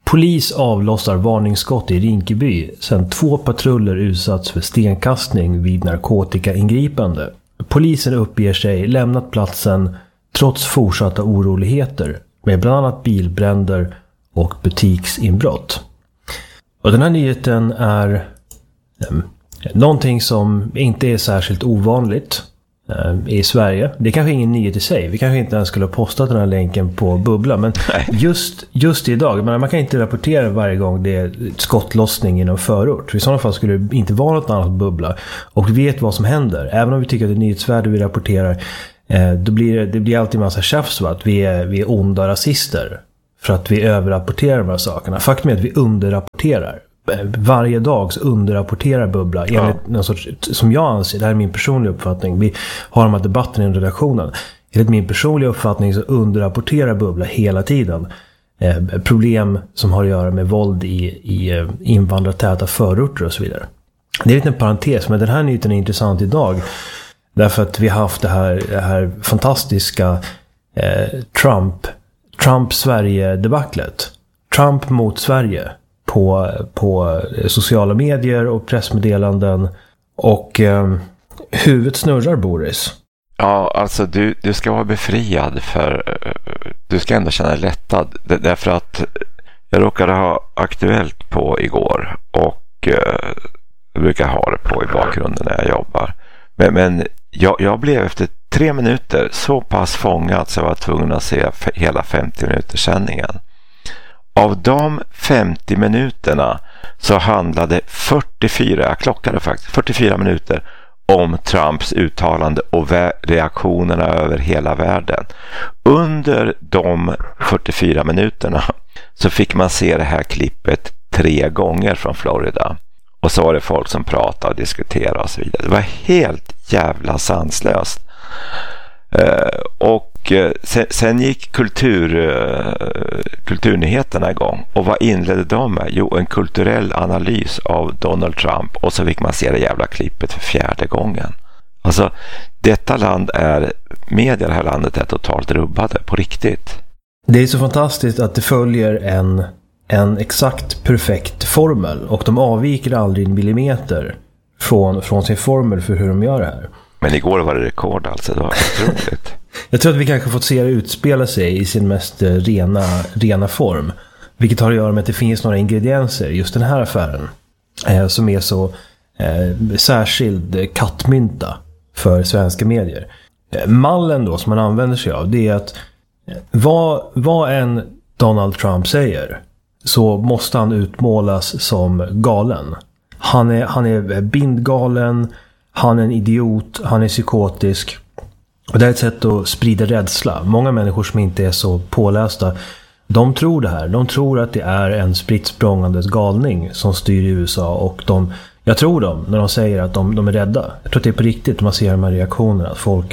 Polis avlossar varningsskott i Rinkeby sedan 2 patruller utsatts för stenkastning vid narkotikaingripande. Polisen uppger sig lämnat platsen trots fortsatta oroligheter med bland annat bilbränder och butiksinbrott. Och den här nyheten är någonting som inte är särskilt ovanligt i Sverige. Det är kanske ingen nyhet i sig. Vi kanske inte ens skulle ha postat den här länken på Bubbla. Men just idag, man kan inte rapportera varje gång det är skottlossning inom förort. I sådana fall skulle det inte vara något annat Bubbla. Och vi vet vad som händer. Även om vi tycker att det är nyhetsvärde vi rapporterar, då det blir alltid en massa tjafs att vi är onda rasister. För att vi överrapporterar de här sakerna. Faktum är att vi underrapporterar. Varje dag så underrapporterar Bubbla enligt någon sorts, som jag anser, det här är min personliga uppfattning, vi har de här debatten i redaktionen, enligt min personliga uppfattning så underrapporterar Bubbla hela tiden problem som har att göra med våld i invandrartäta förorter och så vidare. Det är en liten parentes, men den här nyheten är intressant idag därför att vi har haft det här fantastiska Trump-Sverige-debaclet. Trump mot Sverige på sociala medier och pressmeddelanden, och huvudet snurrar, Boris. Ja, alltså du ska vara befriad, för du ska ändå känna dig lättad. Därför att jag råkade ha Aktuellt på igår, och jag brukar ha det på i bakgrunden när jag jobbar. Men jag blev efter 3 minuter så pass fångad så jag var tvungen att se hela 50 minuters sändningen. Av de 50 minuterna så handlade 44 minuter om Trumps uttalande och reaktionerna över hela världen. Under de 44 minuterna så fick man se det här klippet 3 gånger från Florida. Och så var det folk som pratade och diskuterade och så vidare. Det var helt jävla sanslöst. Och sen gick kulturnyheterna igång. Och vad inledde de med? Jo, en kulturell analys av Donald Trump. Och så fick man se det jävla klippet för 4:e gången. Alltså, media i det här landet är totalt rubbade, på riktigt. Det är så fantastiskt att det följer en exakt perfekt formel. Och de avviker aldrig en millimeter från sin formel för hur de gör det här. Men igår var det rekord, alltså. Det var otroligt. Jag tror att vi kanske fått se det utspela sig i sin mest rena form. Vilket har att göra med att det finns några ingredienser i just den här affären som är så särskild kattmynta för svenska medier. Mallen då som man använder sig av, det är att vad en Donald Trump säger så måste han utmålas som galen. Han är bindgalen, han är en idiot, han är psykotisk. Och det är ett sätt att sprida rädsla. Många människor som inte är så pålästa, de tror det här. De tror att det är en spritt språngandes galning som styr i USA. Och jag tror dem när de säger att de är rädda. Jag tror att det är på riktigt, man ser de här reaktionerna. Att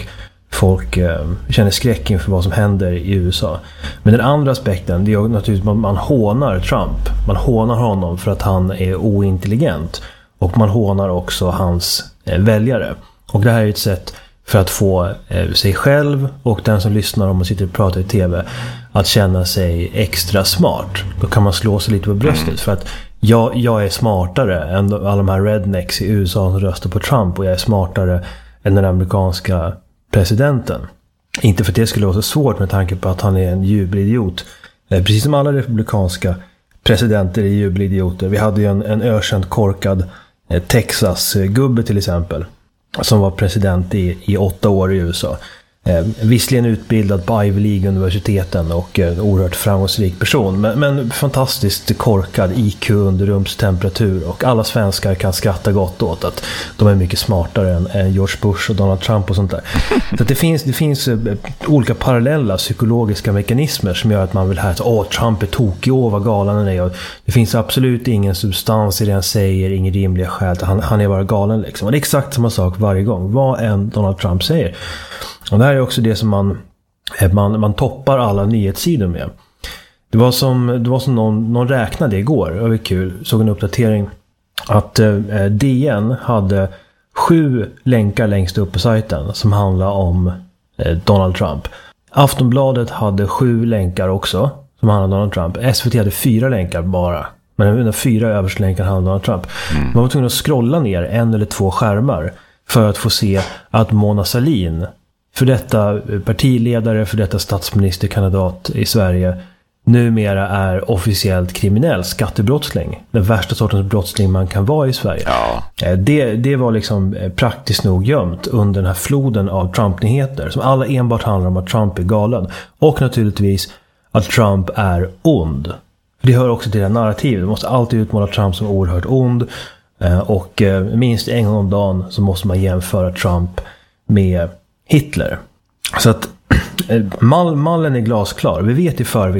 folk känner skräck inför vad som händer i USA. Men den andra aspekten, det är naturligtvis att man hånar Trump. Man hånar honom för att han är ointelligent. Och man hånar också hans väljare. Och det här är ett sätt för att få sig själv och den som lyssnar om man sitter och pratar i tv att känna sig extra smart. Då kan man slå sig lite på bröstet för att jag är smartare än alla de här rednecks i USA som röstar på Trump, och jag är smartare än den amerikanska presidenten. Inte för att det skulle vara så svårt med tanke på att han är en jubelidiot. Precis som alla republikanska presidenter är jubelidioter. Vi hade ju en ökänt korkad Texas-gubbe till exempel, som var president i 8 år i USA. Visserligen utbildad på Ivy League-universiteten och en oerhört framgångsrik person, men fantastiskt korkad IQ under rumstemperatur, och alla svenskar kan skratta gott åt att de är mycket smartare än George Bush och Donald Trump och sånt där. Så att det finns olika parallella psykologiska mekanismer som gör att man vill här att Trump är tokig, vad galen han är. Och det finns absolut ingen substans i det han säger, ingen rimliga skäl, han är bara galen liksom. Och det är exakt samma sak varje gång, vad än Donald Trump säger. Och det här är också det som man toppar alla nyhetssidor med. Det var som någon räknade igår, det var kul, såg en uppdatering att DN hade 7 länkar längst upp på sajten som handlar om Donald Trump. Aftonbladet hade 7 länkar också som handlar om Donald Trump. SVT hade 4 länkar bara. Men de 4 översta länkarna handlar om Donald Trump. Man var tvungen att scrolla ner 1 eller 2 skärmar för att få se att Mona Sahlin, för detta partiledare, för detta statsministerkandidat i Sverige, numera är officiellt kriminell skattebrottsling. Den värsta sortens brottsling man kan vara i Sverige. Ja. Det var liksom praktiskt nog gömt under den här floden av Trump-nyheter som alla enbart handlar om att Trump är galen. Och naturligtvis att Trump är ond. Det hör också till det narrativet. Du måste alltid utmåla Trump som oerhört ond. Och minst en gång om dagen så måste man jämföra Trump med Hitler. Så att mallen är glasklar. Vi vet i förväg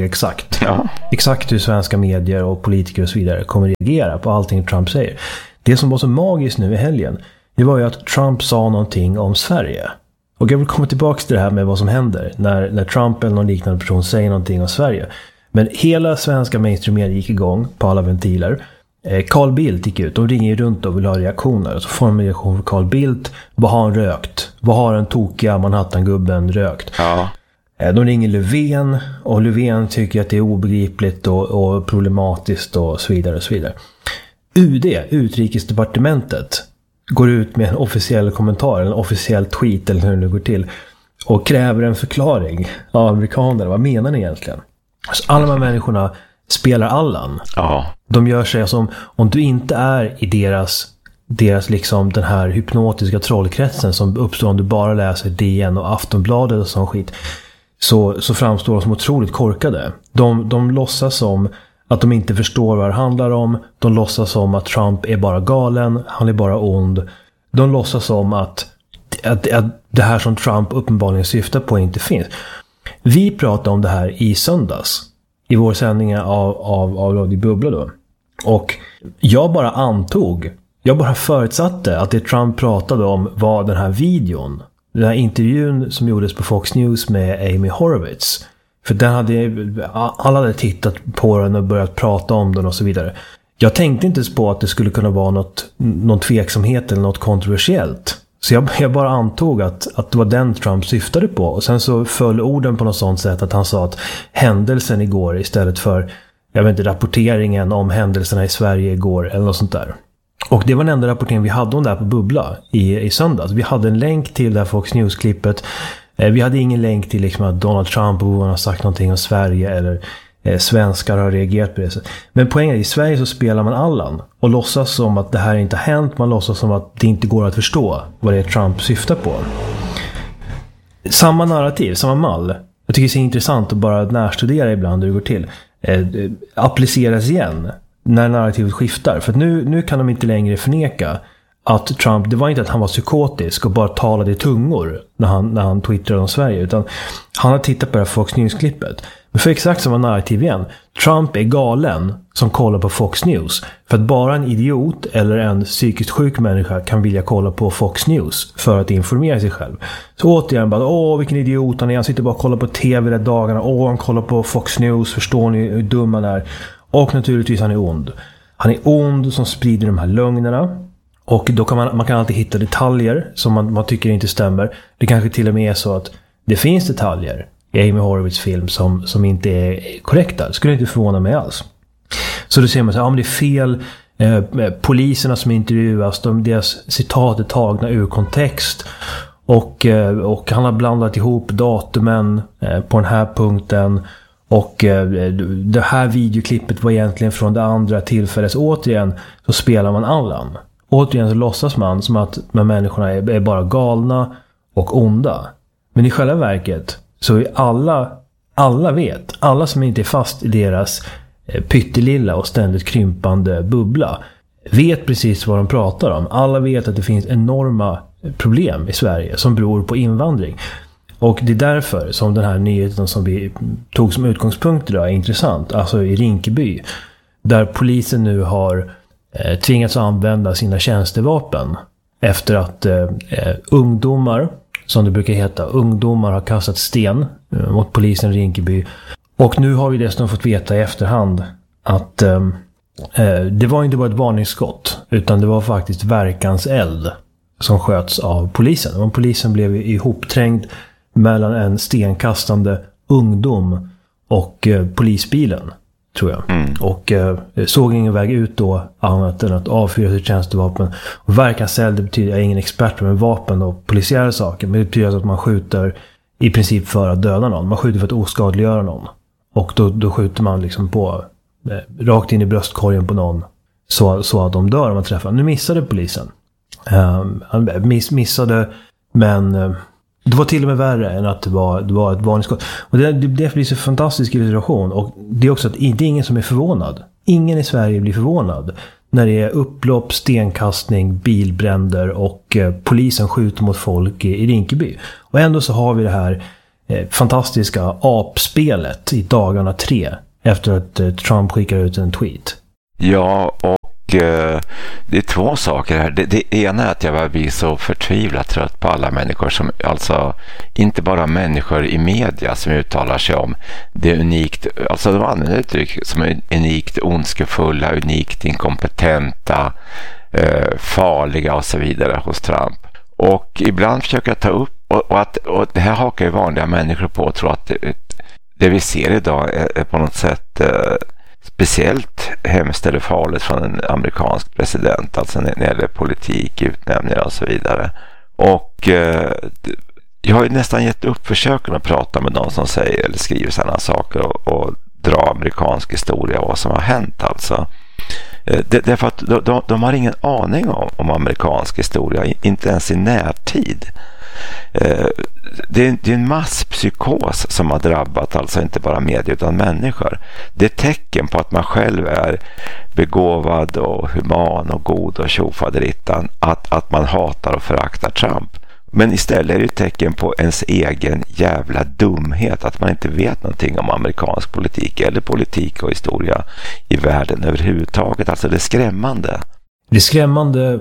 exakt hur svenska medier och politiker och så vidare kommer reagera på allting Trump säger. Det som var så magiskt nu i helgen, det var ju att Trump sa någonting om Sverige. Och jag vill komma tillbaka till det här med vad som händer när Trump eller någon liknande person säger någonting om Sverige. Men hela svenska mainstream-medier gick igång på alla ventiler. Carl Bildt gick ut. De ringer ju runt och vill ha reaktioner. Så får de en reaktion från Carl Bildt. Vad har han rökt? Vad har en tokiga Manhattan-gubben rökt? Ja. De ringer Löfven. Och Löfven tycker att det är obegripligt och problematiskt och så vidare och så vidare. UD, Utrikesdepartementet, går ut med en officiell kommentar, en officiell tweet eller hur det går till. Och kräver en förklaring av amerikanerna. Vad menar ni egentligen? Så alla de här människorna spelar Allan. Ja. De gör sig som om du inte är i deras liksom den här hypnotiska trollkretsen som uppstår om du bara läser DN och Aftonbladet och sån skit. Så framstår de som otroligt korkade. De låtsas som att de inte förstår vad det handlar om. De låtsas som att Trump är bara galen. Han är bara ond. De låtsas som att det här som Trump uppenbarligen syftar på inte finns. Vi pratade om det här i söndags. I vår sändning av Radio Bubbla då. Och jag bara förutsatte att det Trump pratade om var den här videon. Den här intervjun som gjordes på Fox News med Amy Horowitz. För alla hade tittat på den och börjat prata om den och så vidare. Jag tänkte inte på att det skulle kunna vara någon tveksamhet eller något kontroversiellt. Så jag bara antog att det var den Trump syftade på. Och sen så föll orden på något sånt sätt att han sa att händelsen igår istället för, jag vet inte, rapporteringen om händelserna i Sverige igår eller något sånt där. Och det var den enda rapporteringen vi hade om det här på Bubbla i söndags. Vi hade en länk till det här Fox News-klippet. Vi hade ingen länk till liksom att Donald Trump har sagt någonting om Sverige eller svenskar har reagerat på det. Men poängen är, i Sverige så spelar man Allan och låtsas som att det här inte har hänt. Man låtsas som att det inte går att förstå vad det är Trump syftar på. Samma narrativ, samma mall. Jag tycker det är intressant att bara närstudera ibland hur det går till. Appliceras igen när narrativet skiftar. För att nu kan de inte längre förneka att Trump, det var inte att han var psykotisk och bara talade i tungor när han twittrade om Sverige, utan han har tittat på det här Fox News-klippet. Men för exakt samma narrativ igen. Trump är galen som kollar på Fox News. För att bara en idiot eller en psykiskt sjuk människa kan vilja kolla på Fox News för att informera sig själv. Så återigen bara, vilken idiot han är. Han sitter bara och kollar på tv de dagarna. Han kollar på Fox News. Förstår ni hur dum han är? Och naturligtvis han är ond. Han är ond som sprider de här lögnerna. Och då kan man kan alltid hitta detaljer som man tycker inte stämmer. Det kanske till och med är så att det finns detaljer i Amy Horowitz film som inte är korrekta. Det skulle inte förvåna mig alls. Så då ser man så här, men det är fel. Poliserna som intervjuas, deras citat är tagna ur kontext. Och han har blandat ihop datumen på den här punkten. Och det här videoklippet var egentligen från det andra tillfället. Så återigen så spelar man Allan. Återigen så låtsas man som att de människorna är bara galna och onda. Men i själva verket så är alla vet, alla som inte är fast i deras pyttelilla och ständigt krympande bubbla, vet precis vad de pratar om. Alla vet att det finns enorma problem i Sverige som beror på invandring. Och det är därför som den här nyheten som vi tog som utgångspunkt idag är intressant. Alltså i Rinkeby, där polisen nu har tvingats använda sina tjänstevapen efter att ungdomar, som det brukar heta, ungdomar har kastat sten mot polisen i Rinkeby. Och nu har vi dessutom fått veta i efterhand att det var inte bara ett varningsskott, utan det var faktiskt verkanseld som sköts av polisen. Och polisen blev ihopträngd mellan en stenkastande ungdom och polisbilen, tror jag. Och såg ingen väg ut då annat än att avfyra sitt tjänstevapen. Och verkanseld, det betyder, jag är ingen expert med vapen och polisiära saker, men det betyder att man skjuter i princip för att döda någon. Man skjuter för att oskadliggöra någon. Och då skjuter man liksom på rakt in i bröstkorgen på någon så att de dör om man träffar. Nu missade polisen. Han missade, men det var till och med värre än att det var ett varningsskott. Och det blir så fantastisk illustration. Och det är också att det är ingen som är förvånad. Ingen i Sverige blir förvånad när det är upplopp, stenkastning, bilbränder och polisen skjuter mot folk i Rinkeby. Och ändå så har vi det här fantastiska apspelet i dagarna 3 efter att Trump skickar ut en tweet. Ja, och det är 2 saker här. Det ena är att jag blir så förtvivlat trött på alla människor som, alltså inte bara människor i media som uttalar sig om det unikt, alltså de använder uttryck som är unikt ondskefulla, unikt inkompetenta, farliga och så vidare hos Trump. Och ibland försöker jag ta upp och det här hakar ju vanliga människor på och tror att det vi ser idag är på något sätt speciellt hemskt eller farligt från en amerikansk president, alltså när det gäller politik, utnämningar och så vidare. Och jag har ju nästan gett upp försöken att prata med någon som säger eller skriver sådana saker och dra amerikansk historia och vad som har hänt alltså. Därför att de har ingen aning om amerikansk historia, inte ens i närtid. Det är en masspsykos som har drabbat alltså inte bara media utan människor. Det är tecken på att man själv är begåvad och human och god och tjofaderittan, att man hatar och föraktar Trump. Men istället är det ett tecken på ens egen jävla dumhet, att man inte vet någonting om amerikansk politik eller politik och historia i världen överhuvudtaget. Alltså det är skrämmande. Det är skrämmande,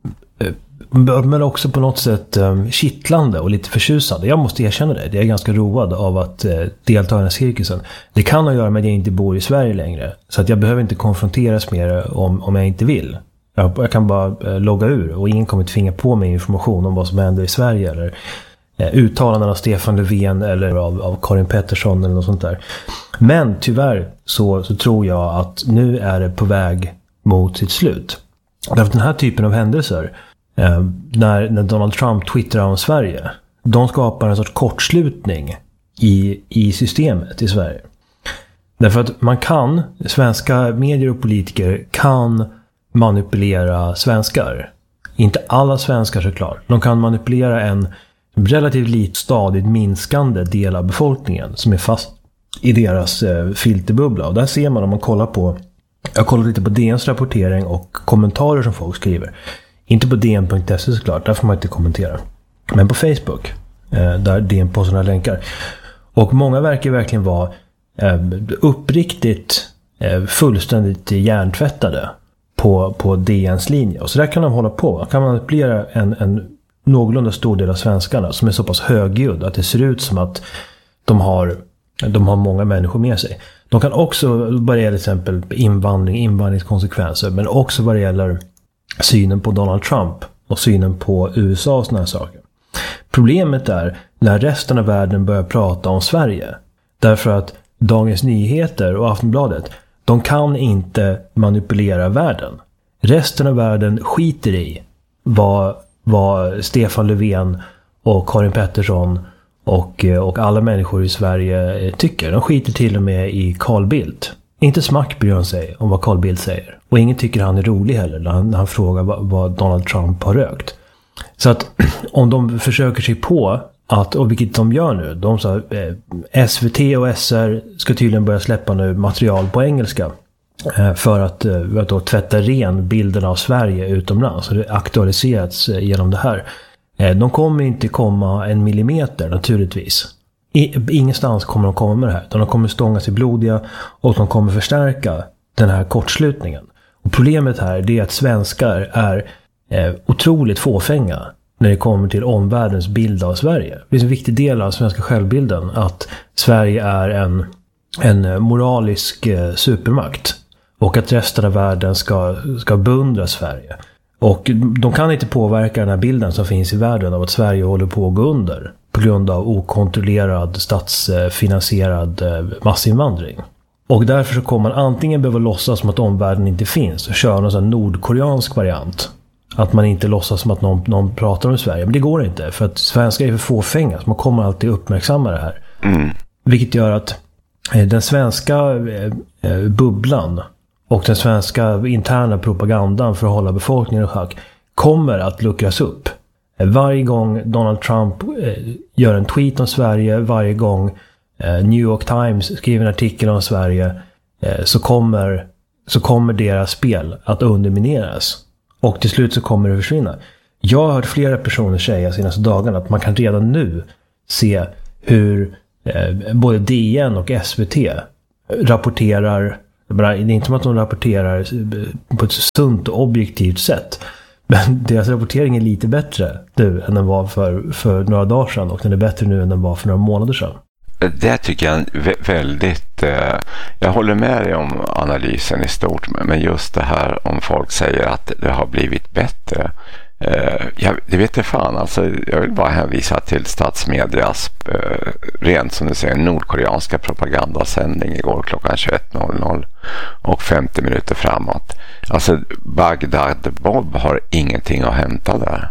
men också på något sätt kittlande och lite förtjusande. Jag måste erkänna det. Jag är ganska road av att delta i den här cirkusen. Det kan ha att göra med att jag inte bor i Sverige längre. Så att jag behöver inte konfronteras med det om jag inte vill. Jag kan bara logga ur och ingen kommer tvinga på mig information om vad som händer i Sverige eller uttalanden av Stefan Löfven eller av Karin Pettersson eller något sånt där. Men tyvärr så tror jag att nu är det på väg mot sitt slut. Därför att den här typen av händelser, när Donald Trump twittrar om Sverige, de skapar en sorts kortslutning i systemet i Sverige. Därför att svenska medier och politiker kan manipulera svenskar. Inte alla svenskar såklart. De kan manipulera en relativt lite stadigt minskande del av befolkningen som är fast i deras filterbubbla. Och där ser man om man kollar på, jag kollar lite på DNs rapportering och kommentarer som folk skriver. Inte på dn.se såklart, där får man inte kommentera. Men på Facebook, där DN på sådana länkar. Och många verkar verkligen vara uppriktigt fullständigt hjärntvättade på DNs linje. Och så där kan de hålla på. Kan man manipulera en någorlunda stor del av svenskarna som är så pass högljudd att det ser ut som att de har många människor med sig. De kan också, vad det gäller till exempel invandringskonsekvenser, men också vad det gäller synen på Donald Trump och synen på USA och såna här saker. Problemet är när resten av världen börjar prata om Sverige. Därför att Dagens Nyheter och Aftonbladet, de kan inte manipulera världen. Resten av världen skiter i vad Stefan Löfven och Karin Pettersson och alla människor i Sverige tycker. De skiter till och med i Carl Bildt. Inte smack bryr han sig om vad Carl Bildt säger. Och ingen tycker han är rolig heller när han frågar vad Donald Trump har rökt. Så att om de försöker sig på och vilket de gör nu, de sa SVT och SR ska tydligen börja släppa nu material på engelska för att då tvätta ren bilden av Sverige utomlands. Så det aktualiserats genom det här. De kommer inte komma en millimeter naturligtvis. Ingenstans kommer de komma med det här. De kommer stånga sig blodiga och de kommer förstärka den här kortslutningen. Och problemet här är att svenskar är otroligt fåfänga när det kommer till omvärldens bild av Sverige. Det är en viktig del av svenska självbilden att Sverige är en moralisk supermakt och att resten av världen ska beundra Sverige. Och de kan inte påverka den här bilden som finns i världen av att Sverige håller på att gå under. på grund av okontrollerad statsfinansierad massinvandring. Och därför så kommer man antingen behöva låtsas som att omvärlden inte finns och köra någon sån nordkoreansk variant. Att man inte låtsas som att någon pratar om Sverige. Men det går inte, för att svenskar är för fåfänga, så man kommer alltid uppmärksamma det här. Vilket gör att den svenska bubblan och den svenska interna propagandan för att hålla befolkningen i schack kommer att luckras upp. Varje gång Donald Trump gör en tweet om Sverige, varje gång New York Times skriver en artikel om Sverige, så kommer deras spel att undermineras. Och till slut så kommer det försvinna. Jag har hört flera personer säga senaste dagarna att man kan redan nu se hur både DN och SVT rapporterar. Det är inte som att de rapporterar på ett sunt och objektivt sätt. Men deras rapportering är lite bättre nu än den var för några dagar sedan. Och den är bättre nu än den var för några månader sedan. Det tycker jag är väldigt... Jag håller med dig om analysen i stort. Men just det här om folk säger att det har blivit bättre. Det vet jag fan. Alltså, jag vill bara hänvisa till statsmedias rent som du säger nordkoreanska propagandasändning igår klockan 21.00 och 50 minuter framåt. Alltså Bagdad Bob har ingenting att hämta där.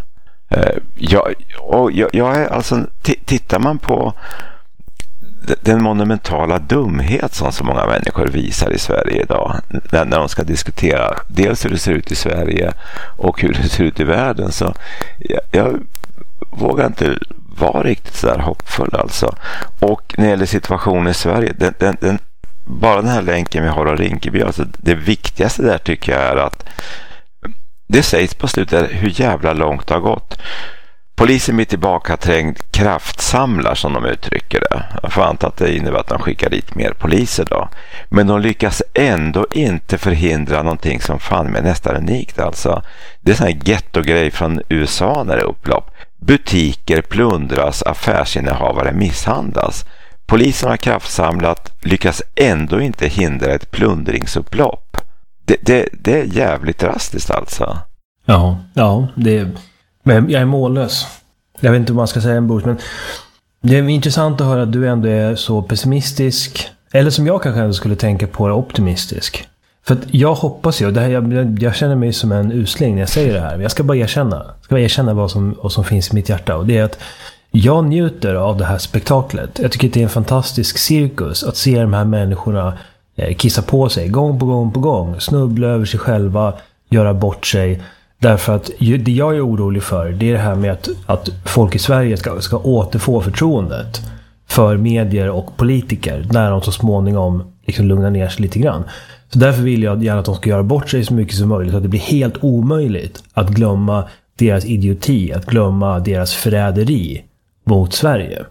Jag är alltså, tittar man på den monumentala dumhet som så många människor visar i Sverige idag när de ska diskutera dels hur det ser ut i Sverige och hur det ser ut i världen, så jag vågar inte vara riktigt så där hoppfull alltså. Och när det gäller situationen i Sverige, bara den här länken vi har av Rinkeby, alltså det viktigaste där tycker jag är att det sägs på slutet hur jävla långt det har gått. Polisen blir tillbakaträngd kraftsamlar som de uttrycker det. Jag får anta att det innebär att de skickar dit mer poliser då. Men de lyckas ändå inte förhindra någonting som fan med nästan unikt alltså. Det är sån här gettogrej från USA när det är upplopp. Butiker plundras, affärsinnehavare misshandlas. Polisen har kraftsamlat, lyckas ändå inte hindra ett plundringsupplopp. Det är jävligt drastiskt alltså. Ja, men jag är mållös. Jag vet inte vad man ska säga en bok, men det är intressant att höra att du ändå är så pessimistisk. Eller som jag kanske ändå skulle tänka på är optimistisk. För att jag hoppas ju, och det här, jag känner mig som en usling när jag säger det här. Men jag ska bara erkänna vad som finns i mitt hjärta. Och det är att jag njuter av det här spektaklet. Jag tycker att det är en fantastisk cirkus att se de här människorna kissa på sig gång på gång. Snubbla över sig själva, göra bort sig. Därför att det jag är orolig för, det är det här med att folk i Sverige ska återfå förtroendet för medier och politiker när de så småningom liksom lugnar ner sig lite grann. Så därför vill jag gärna att de ska göra bort sig så mycket som möjligt, så att det blir helt omöjligt att glömma deras idioti, att glömma deras förräderi mot Sverige.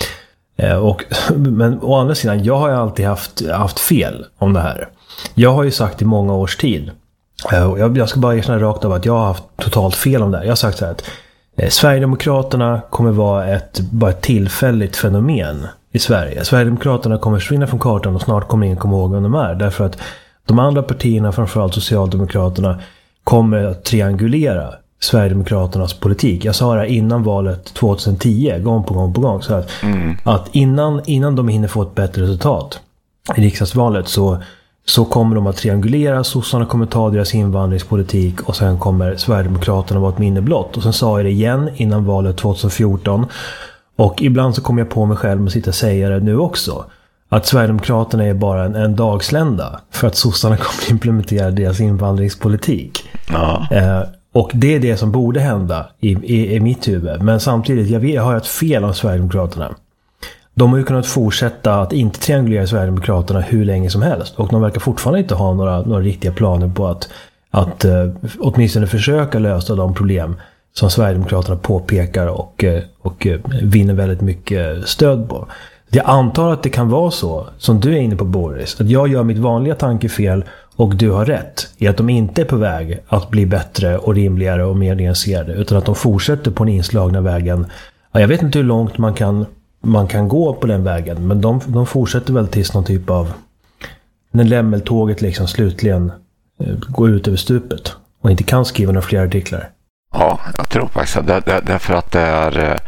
Men å andra sidan, jag har ju alltid haft fel om det här. Jag har ju sagt i många års tid, jag ska bara erkänna rakt av att jag har haft totalt fel om det här. Jag har sagt så här att Sverigedemokraterna kommer vara bara ett tillfälligt fenomen i Sverige. Sverigedemokraterna kommer försvinna från kartan och snart kommer ingen komma ihåg vem de är. Därför att de andra partierna, framförallt Socialdemokraterna, kommer att triangulera Sverigedemokraternas politik. Jag sa det här innan valet 2010, gång på gång. Så att innan de hinner få ett bättre resultat i riksdagsvalet så kommer de att triangulera, sossarna kommer ta deras invandringspolitik och sen kommer Sverigedemokraterna vara ett minne blott. Och sen sa jag det igen innan valet 2014. Och ibland så kommer jag på mig själv med att sitta och säga det nu också. Att Sverigedemokraterna är bara en dagslända för att sossarna kommer implementera deras invandringspolitik. Ja. Och det är det som borde hända i mitt huvud. Men samtidigt, jag har ett fel om Sverigedemokraterna. De har ju kunnat fortsätta att inte triangulera Sverigedemokraterna hur länge som helst. Och de verkar fortfarande inte ha några riktiga planer på att åtminstone försöka lösa de problem som Sverigedemokraterna påpekar och vinner väldigt mycket stöd på. Jag antar att det kan vara så, som du är inne på Boris, att jag gör mitt vanliga tankefel och du har rätt i att de inte är på väg att bli bättre och rimligare och mer nyanserade, utan att de fortsätter på den inslagna vägen. Ja, jag vet inte hur långt man kan gå på den vägen, men de fortsätter väl tills någon typ av när lämmeltåget liksom slutligen går ut över stupet och inte kan skriva några fler artiklar. Ja, jag tror faktiskt därför att det är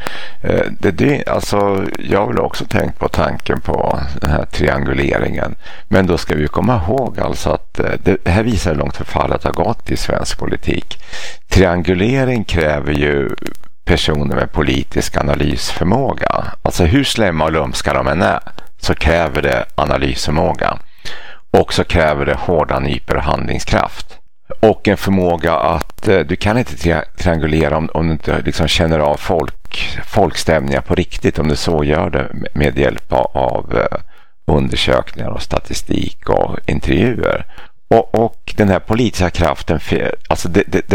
alltså jag har också tänkt på tanken på den här trianguleringen, men då ska vi komma ihåg alltså att det här visar hur långt förfallet har gått i svensk politik. Triangulering kräver ju personer med politisk analysförmåga. Alltså hur slämma och lumska de än är, så kräver det analysförmåga, och så kräver det hårda nyper och handlingskraft. Och en förmåga att du kan inte triangulera om du inte liksom känner av folkstämningar på riktigt, om du så gör det med hjälp av undersökningar och statistik och intervjuer. Och den här politiska kraften, alltså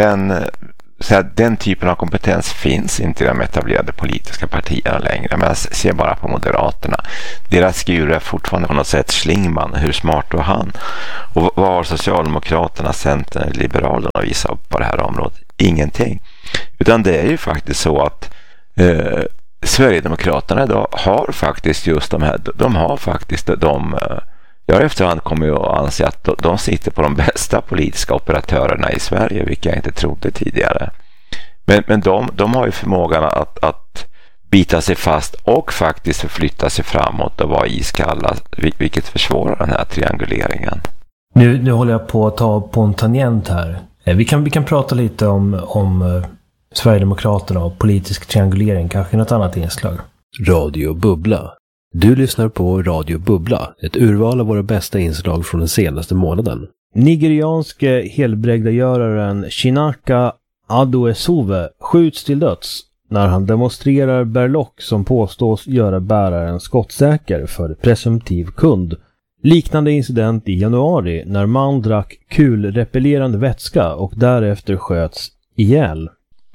den typen av kompetens finns inte i de etablerade politiska partierna längre. Men jag ser bara på Moderaterna. Deras guru är fortfarande på något sätt Schlingmann. Hur smart var han? Och vad har Socialdemokraterna, Centern, Liberalerna visat upp på det här området? Ingenting. Utan det är ju faktiskt så att Sverigedemokraterna idag har faktiskt just de här, de har faktiskt jag efterhand kommer ju att anse att de sitter på de bästa politiska operatörerna i Sverige, vilket jag inte trodde tidigare. Men de har ju förmågan att bita sig fast och faktiskt förflytta sig framåt och vara iskalla, vilket försvårar den här trianguleringen. Nu håller jag på att ta på en tangent här. Vi kan prata lite om Sverigedemokraterna och politisk triangulering, kanske något annat inslag. Radio Bubbla. Du lyssnar på Radio Bubbla, ett urval av våra bästa inslag från den senaste månaden. Nigerianske helbrägdagöraren Chinaka Adoesove skjuts till döds när han demonstrerar berlock som påstås göra bäraren skottsäker för presumtiv kund. Liknande incident i januari när man drack kulrepellerande vätska och därefter sköts ihjäl.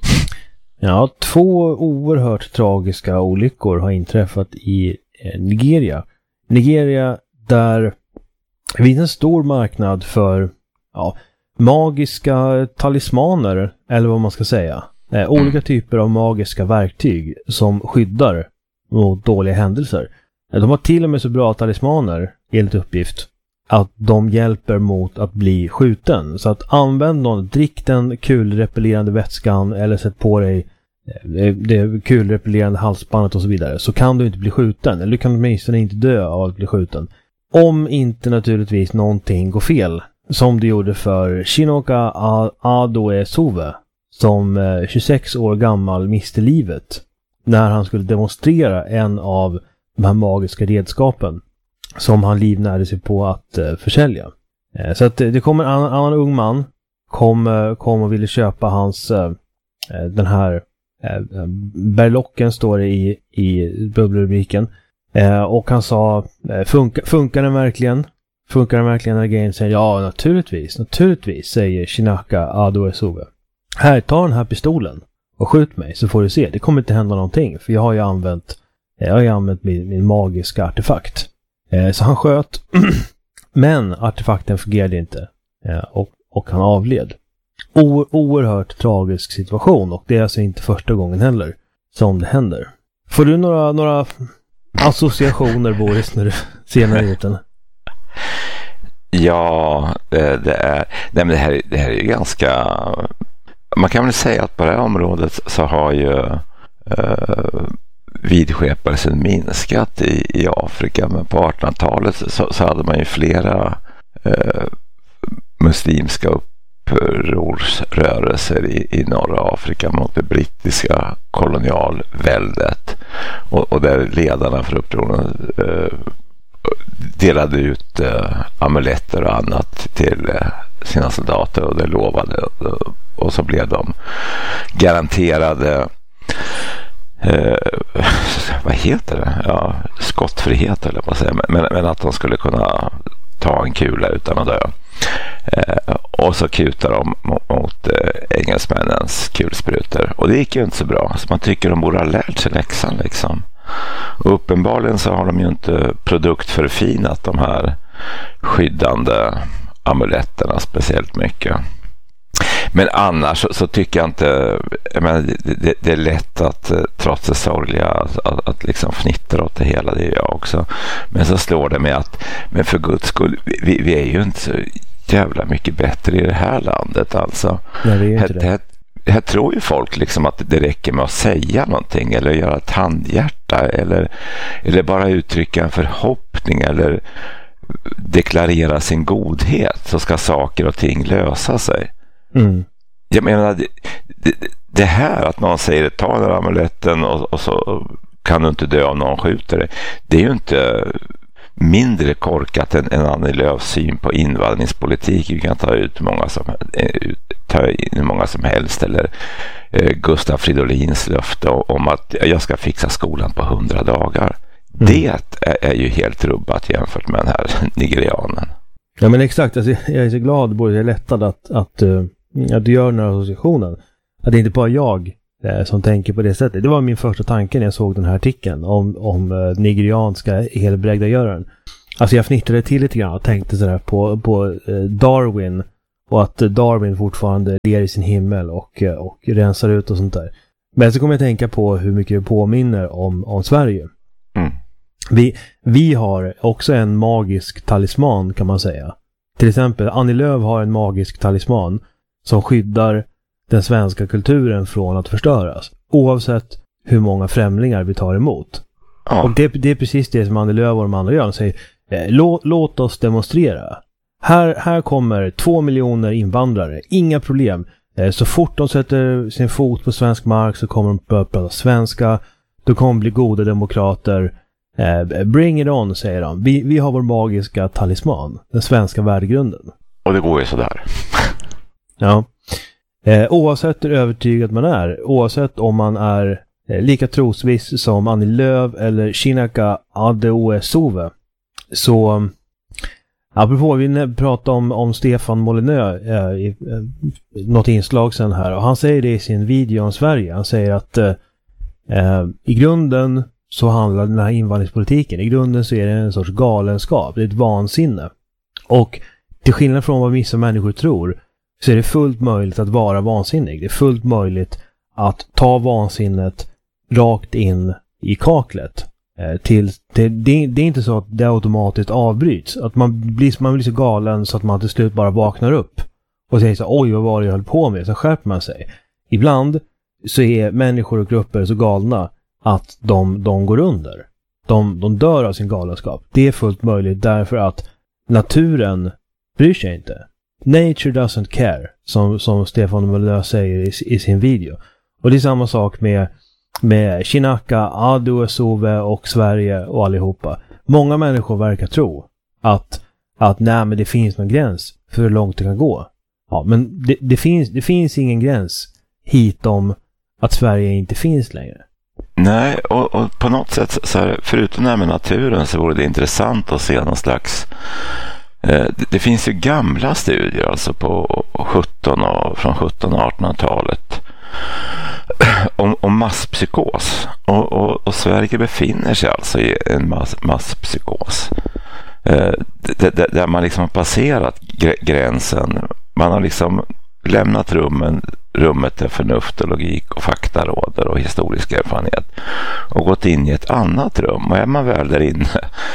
Ja, 2 oerhört tragiska olyckor har inträffat i Nigeria. Nigeria, där det finns en stor marknad för magiska talismaner, eller vad man ska säga. Olika typer av magiska verktyg som skyddar mot dåliga händelser. De har till och med så bra talismaner, enligt uppgift, att de hjälper mot att bli skjuten. Så att använd drick den kulrepellerande vätskan eller sätt på dig det kulrepellerande halsbandet och så vidare, så kan du inte bli skjuten, eller du kan åtminstone inte dö av att bli skjuten. Om inte naturligtvis någonting går fel, som det gjorde för Chinaka Adoesove, som 26 år gammal miste livet när han skulle demonstrera en av de här magiska redskapen som han livnärde sig på att försälja. Så att det kommer en annan ung man kom och ville köpa hans den här berlocken, står det i bubbelrubriken. Och han sa, funkar den verkligen? Funkar den verkligen? När grejen säger, ja, naturligtvis, säger Chinaka Adoesove. Här, ta den här pistolen och skjut mig så får du se. Det kommer inte hända någonting, för jag har ju använt min magiska artefakt. Så han sköt, men artefakten fungerade inte. Och han avled. Oerhört tragisk situation, och det är alltså inte första gången heller som det händer. Får du några associationer, Boris, när du ser nyheten? Ja, det här är ju ganska... Man kan väl säga att på det här området så har ju vidskepelsen minskat i Afrika, men på 1800-talet så hade man ju flera muslimska upprorsrörelser i norra Afrika mot det brittiska kolonialväldet, och där ledarna för upproren delade ut amuletter och annat till sina soldater, och det lovade, och så blev de garanterade vad heter det? Ja, skottfrihet eller vad säger man, men att de skulle kunna ta en kula utan att dö. Och så kutar de mot engelsmännens kulsprutor, och det gick ju inte så bra, så man tycker de borde ha lärt sig läxan liksom. Och uppenbarligen så har de ju inte produktförfinat de här skyddande amuletterna speciellt mycket. Men annars så tycker jag inte, det är lätt att trots det sorgliga att liksom fnittra åt det hela, det är jag också. Men så slår det mig att, men för guds skull, vi är ju inte så jävla mycket bättre i det här landet alltså. Nej, det är inte det. här tror ju folk liksom att det räcker med att säga någonting eller göra ett handhjärta eller bara uttrycka en förhoppning eller deklarera sin godhet, så ska saker och ting lösa sig. Jag menar, det här att någon säger ta den här amuletten och så kan du inte dö om någon skjuter dig, det är ju inte mindre korkat än Annie Lööfs syn på invandringspolitik. Vi kan ta ut hur många som helst, eller Gustav Fridolins löfte om att jag ska fixa skolan på 100 dagar. Det är ju helt rubbat jämfört med den här nigerianen. Ja, men exakt. Alltså, jag är så glad, både jag är lättad att du gör den här associationen. Att det inte bara jag som tänker på det sättet. Det var min första tanke när jag såg den här artikeln om nigerianska helbrägdagöraren. Alltså jag fnittrade till lite grann och tänkte sådär på Darwin, och att Darwin fortfarande ler i sin himmel och rensar ut och sånt där. Men så kommer jag tänka på hur mycket det påminner om Sverige. Vi har också en magisk talisman, kan man säga. Till exempel Annie Lööf har en magisk talisman som skyddar den svenska kulturen från att förstöras, oavsett hur många främlingar vi tar emot. Och det är precis det som Annie Lööf och de andra gör. De säger, låt oss demonstrera. Här kommer 2 miljoner invandrare, inga problem. Så fort de sätter sin fot på svensk mark så kommer de börja prata svenska. De kommer bli goda demokrater. Bring it on, säger de. Vi har vår magiska talisman, den svenska värdegrunden. Och det går ju sådär. Ja. Oavsett hur övertygad man är, oavsett om man är lika trosviss som Annie Lööf eller Chinaka Adeoye-Sove, så apropå, vi pratade om Stefan Molinö i något inslag sen här, och han säger det i sin video om Sverige. Han säger att i grunden så handlar den här invandringspolitiken, i grunden så är det en sorts galenskap, det är ett vansinne. Och till skillnad från vad vissa människor tror, så är det fullt möjligt att vara vansinnig. Det är fullt möjligt att ta vansinnet rakt in i kaklet. Det är inte så att det automatiskt avbryts. Att man blir så galen så att man till slut bara vaknar upp och säger så, oj, vad var det jag höll på med? Så skärper man sig. Ibland så är människor och grupper så galna att de går under. De dör av sin galenskap. Det är fullt möjligt därför att naturen bryr sig inte. Nature doesn't care, som Stefan Molinö säger i sin video. Och det är samma sak med Chinaka, Adeoye-Sove och Sverige och allihopa. Många människor verkar tro att nej, men det finns någon gräns för hur långt det kan gå. Ja, men det finns ingen gräns hit om att Sverige inte finns längre. Nej, och på något sätt så här, förutom det här med naturen, så vore det intressant att se någon slags det finns ju gamla studier alltså på från 1700-1800-talet om masspsykos, och Sverige befinner sig alltså i en masspsykos där man liksom har passerat gränsen. Man har liksom lämnat rummet där förnuft och logik och fakta råder och historisk erfarenhet och gått in i ett annat rum, och är man väl där inne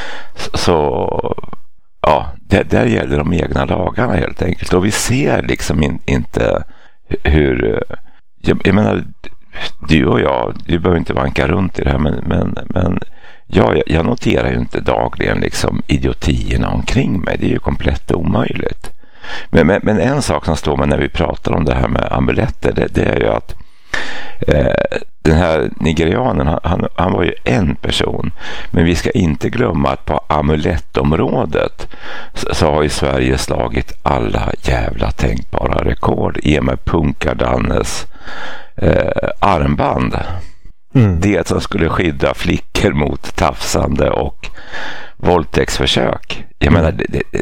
så ja, där gäller de egna lagarna helt enkelt. Och vi ser liksom inte hur... Jag menar, du och jag, du behöver inte vanka runt i det här, men jag noterar ju inte dagligen liksom idiotierna omkring mig. Det är ju komplett omöjligt. Men en sak som står mig när vi pratar om det här med amuletter, det är ju att den här nigerianen, han var ju en person, men vi ska inte glömma att på amulettområdet så har ju Sverige slagit alla jävla tänkbara rekord i och med Punkardannes armband. Det som skulle skydda flickor mot tafsande och våldtäktsförsök. Jag menar,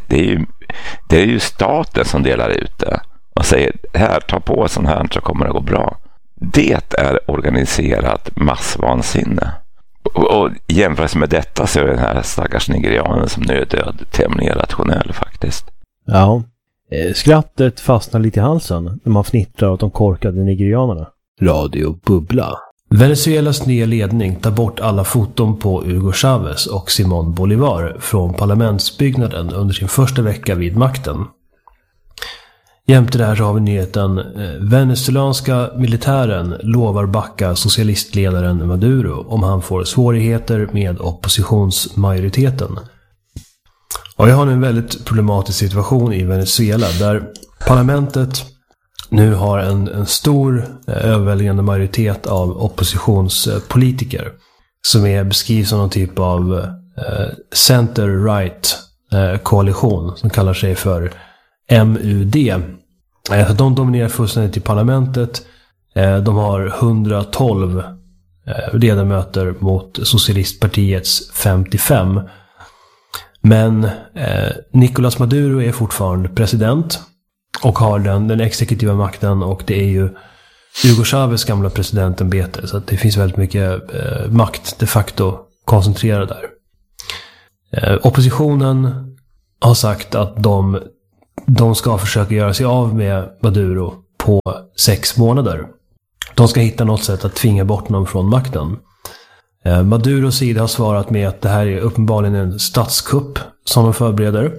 det är ju staten som delar ut det och säger, här, ta på sån här så kommer det gå bra. Det är organiserat massvansinne. Och jämfört med detta så är den här stackars nigerianen som nu är död tämligen rationell faktiskt. Ja, skrattet fastnar lite i halsen när man fnittrar åt de korkade nigerianerna. Radio Bubbla. Venezuelas nya ledning tar bort alla foton på Hugo Chávez och Simón Bolívar från parlamentsbyggnaden under sin första vecka vid makten. Jämte det här så har vi nyheten: venezuelanska militären lovar backa socialistledaren Maduro om han får svårigheter med oppositionsmajoriteten. Och jag har nu en väldigt problematisk situation i Venezuela där parlamentet nu har en stor överväldigande majoritet av oppositionspolitiker som beskrivs som någon typ av center-right koalition som kallar sig för MUD. De dominerar fullständigt i parlamentet. De har 112 ledamöter mot socialistpartiets 55. Men Nicolás Maduro är fortfarande president och har den exekutiva makten, och det är ju Hugo Chávez gamla presidentämbete, så att det finns väldigt mycket makt de facto koncentrerad där. Oppositionen har sagt att de ska försöka göra sig av med Maduro på 6 månader. De ska hitta något sätt att tvinga bort honom från makten. Maduros sida har svarat med att det här är uppenbarligen en statskupp som de förbereder.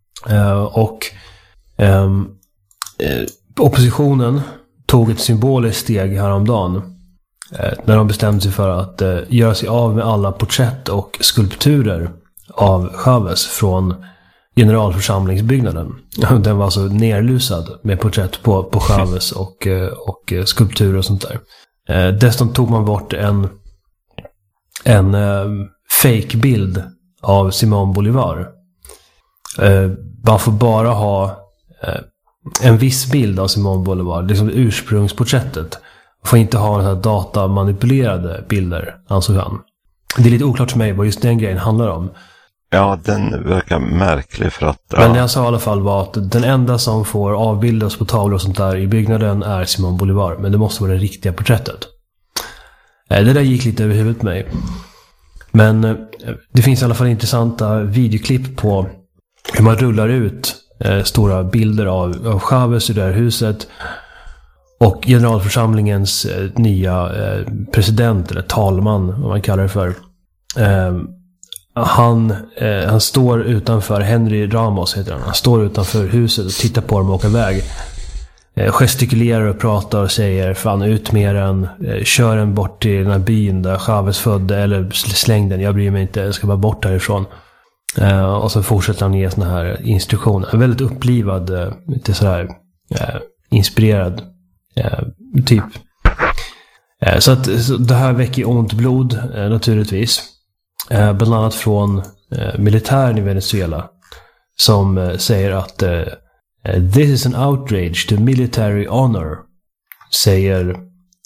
Oppositionen tog ett symboliskt steg häromdagen när de bestämde sig för att göra sig av med alla porträtt och skulpturer av Chávez från generalförsamlingsbyggnaden. Den var alltså nerlusad med porträtt på Chávez och skulpturer och sånt där. Dessutom tog man bort en fake-bild av Simón Bolívar. Man får bara ha en viss bild av Simón Bolívar, liksom ursprungsporträttet. Man får inte ha några datamanipulerade bilder, ansåg han. Det är lite oklart för mig vad just den grejen handlar om. Ja, den verkar märklig för att... Men det jag sa i alla fall var att den enda som får avbildas på tavlor och sånt där i byggnaden är Simón Bolívar. Men det måste vara det riktiga porträttet. Det där gick lite över huvudet mig. Men det finns i alla fall intressanta videoklipp på hur man rullar ut stora bilder av Chávez i det här huset. Och generalförsamlingens nya president, eller talman, vad man kallar det för. Han står utanför, Henry Ramos heter han. Han står utanför huset och tittar på dem och åker iväg. Gestikulerar och pratar och säger: fan, ut med den, kör den bort till den här byn där Chávez födde, eller släng den, jag bryr mig inte, jag ska bara bort härifrån. Och så fortsätter han ge såna här instruktioner. En väldigt upplivad, lite sådär inspirerad typ. Så att det här väcker ont blod naturligtvis. Bland annat från militären i Venezuela som säger att this is an outrage to military honor, säger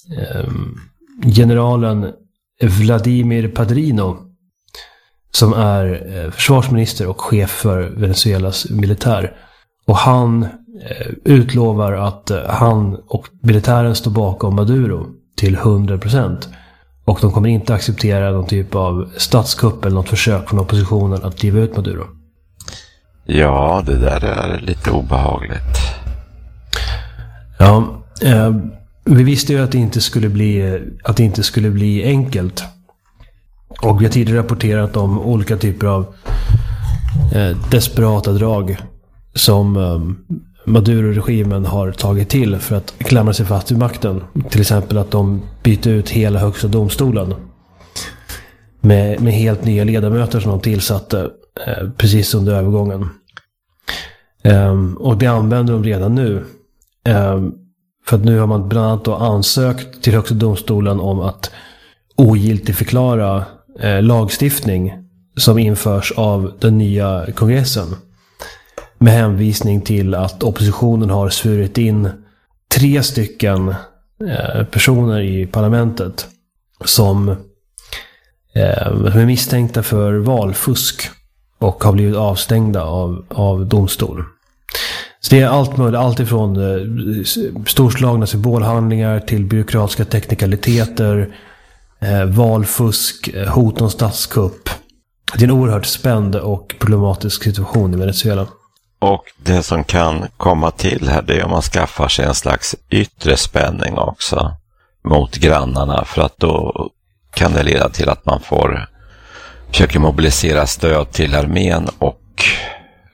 generalen Vladimir Padrino, som är försvarsminister och chef för Venezuelas militär. Och han utlovar att han och militären står bakom Maduro till 100%. Och de kommer inte acceptera någon typ av statskupp eller något försök från oppositionen att driva ut Maduro. Ja, det där är lite obehagligt. Ja, vi visste ju att det inte skulle bli enkelt. Och vi har tidigare rapporterat om olika typer av desperata drag som Maduro-regimen har tagit till för att klamra sig fast vid makten. Till exempel att de byter ut hela högsta domstolen med helt nya ledamöter som de tillsatte precis under övergången. Och det använder de redan nu. För att nu har man bland annat då ansökt till högsta domstolen om att ogiltigförklara lagstiftning som införs av den nya kongressen. Med hänvisning till att oppositionen har svurit in 3 stycken personer i parlamentet som är misstänkta för valfusk och har blivit avstängda av domstol. Så det är allt möjligt, allt ifrån storslagna symbolhandlingar till byråkratiska teknikaliteter, valfusk, hot om statskupp. Det är en oerhört spänd och problematisk situation i Venezuela. Och det som kan komma till här, det är om man skaffar sig en slags yttre spänning också mot grannarna, för att då kan det leda till att man försöker mobilisera stöd till armén och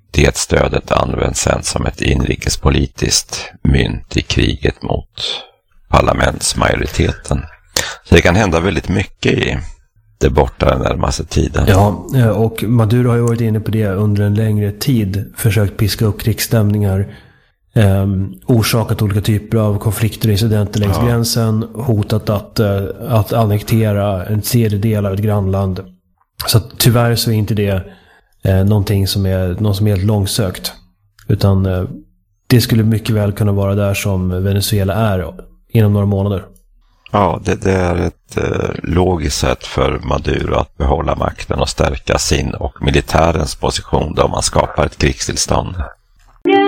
det stödet används sen som ett inrikespolitiskt mynt i kriget mot parlamentsmajoriteten. Så det kan hända väldigt mycket i det borta den närmaste tiden. Ja, och Maduro har ju varit inne på det under en längre tid. Försökt piska upp krigsstämningar. Orsakat olika typer av konflikter och incidenter längs gränsen. Hotat att annektera en tredjedel av ett grannland. Så tyvärr så är inte det någonting som är helt långsökt. Utan det skulle mycket väl kunna vara där som Venezuela är inom några månader. Ja, det är ett logiskt sätt för Maduro att behålla makten och stärka sin och militärens position då man skapar ett krigstillstånd.